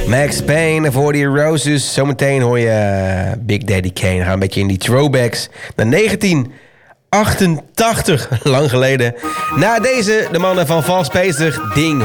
Max Payne voor die Roses. Zometeen hoor je Big Daddy Kane. We gaan een beetje in die throwbacks naar 1988. Lang geleden. Na deze, de mannen van Valspacig, Ding